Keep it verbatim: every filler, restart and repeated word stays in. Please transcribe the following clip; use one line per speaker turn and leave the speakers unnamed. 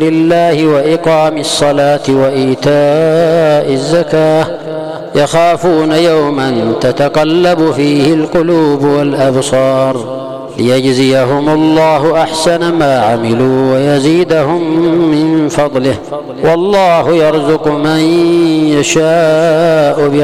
لله وإقام الصلاة وإيتاء الزكاة يخافون يوما تتقلب فيه القلوب والأبصار ليجزيهم الله أحسن ما عملوا ويزيدهم من فضله والله يرزق من يشاء